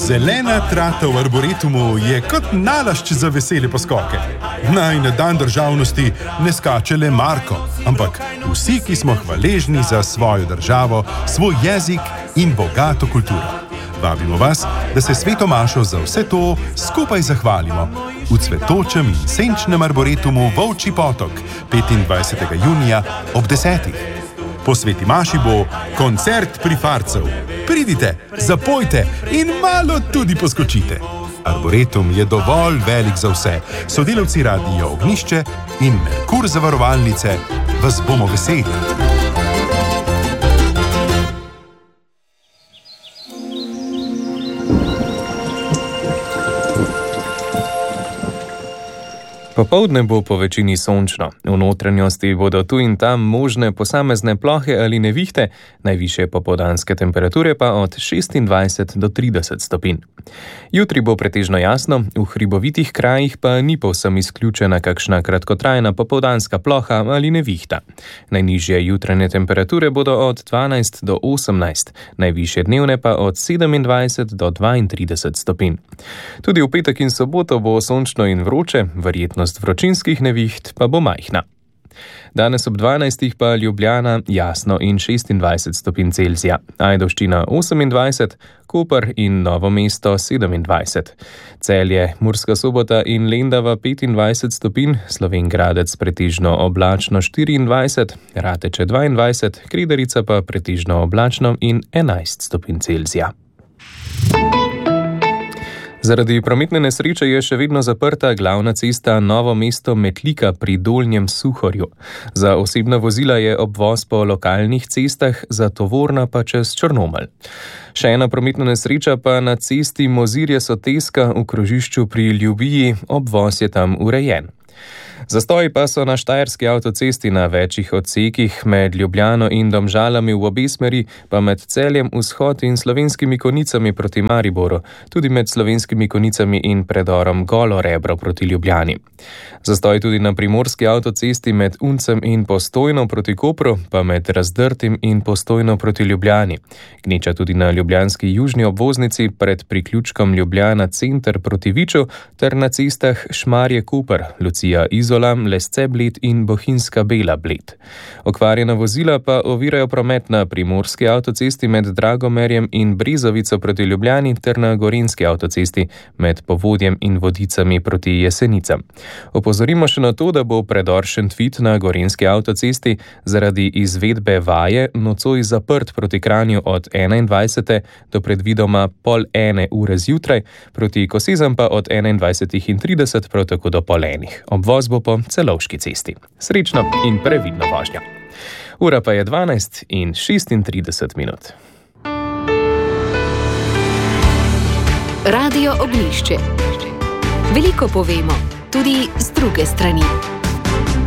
Zelena trata v Arboretumu je kot nalašč za vesele poskoke. Naj na dan državnosti ne skače le Marko, ampak vsi, ki smo hvaležni za svojo državo, svoj jezik in bogato kulturo. Vabimo vas, da se Sveto mašo za vse to skupaj zahvalimo v cvetočem in senčnem Arboretumu Volčji potok 25. junija ob 10. Po Sveti maši bo koncert prifarcev. Pridite, zapojte in malo tudi poskočite. Arboretum je dovolj velik za vse. Sodelavci Radia Ognjišče in Merkur zavarovalnice vas bomo veseli. Popoldne bo po večini sončno. V notranjosti bodo tu in tam možne posamezne plohe ali nevihte, najvišje popoldanske temperature pa od 26 do 30 stopinj. Jutri bo pretežno jasno, v hribovitih krajih pa ni povsem izključena kakšna kratkotrajna popoldanska ploha ali nevihta. Najnižje jutranje temperature bodo od 12 do 18, najvišje dnevne pa od 27 do 32 stopinj. Tudi v petek in soboto bo sončno in vroče, verjetnost vročinskih neviht pa bo majhna. Danes ob 12. pa Ljubljana jasno in 26 stopinj Celzija, Ajdovščina 28, Koper in Novo mesto 27, Celje, Murska Sobota in Lendava 25 stopinj, Slovenj Gradec pretežno oblačno 24, Rateče 22, Kredarica pa pretežno oblačno in 11 stopinj Celzija. Zaradi prometne nesreče je še vedno zaprta glavna cesta Novo mesto-Metlika pri Dolnjem Suhorju. Za osebna vozila je obvoz po lokalnih cestah, za tovorna pa čez Črnomelj. Še ena prometna nesreča pa na cesti Mozirje-Soteska v krožišču pri Ljubiji, obvoz je tam urejen. Zastoji pa so na štajerski avtocesti na večjih odsekih med Ljubljano in Domžalami v obe smeri, pa med Celjem vzhod in Slovenskimi Konicami proti Mariboru, tudi med Slovenskimi Konicami in predorom Golo Rebro proti Ljubljani. Zastoj tudi na primorski avtocesti med Uncem in Postojno proti Kopru, pa med Razdrtim in Postojno proti Ljubljani. Gneča tudi na ljubljanski južni obvoznici pred priključkom Ljubljana center proti Viču ter na cestah Šmarje-Koper, Lucija Izola, Lesce Bled in Bohinjska Bela Bled. Okvarjena vozila pa ovirajo promet na primorski avtocesti med Dragomerjem in Brezovico proti Ljubljani ter na gorenjski avtocesti med Povodjem in Vodicami proti Jesenicam. Opozorimo še na to, da bo predor Šentvid na gorenjski avtocesti zaradi izvedbe vaje nocoj zaprt proti Kranju od 21. do predvidoma 12:30 zjutraj, proti Kosezam pa od 21:30 prav tako do 12:30. Obvoz bo po Celovški cesti. Srečno in previdno vožnjo. Ura pa je 12:36 minut. Radio Ognjišče. Veliko povemo, tudi z druge strani.